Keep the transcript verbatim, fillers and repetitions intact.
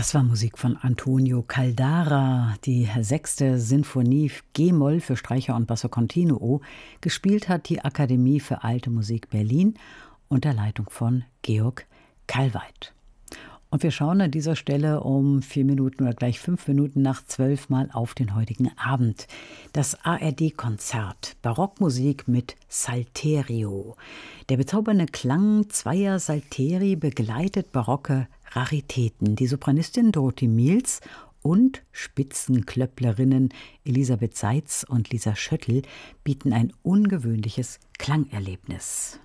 Das war Musik von Antonio Caldara, die sechste Sinfonie G-Moll für Streicher und Basso Continuo. Gespielt hat die Akademie für Alte Musik Berlin unter Leitung von Georg Kallweit. Und wir schauen an dieser Stelle um vier Minuten oder gleich fünf Minuten nach zwölf mal auf den heutigen Abend. Das A R D-Konzert Barockmusik mit Salterio. Der bezaubernde Klang zweier Salteri begleitet barocke Raritäten. Die Sopranistin Dorothee Miels und Spitzenklöpplerinnen Elisabeth Seitz und Lisa Schöttl bieten ein ungewöhnliches Klangerlebnis.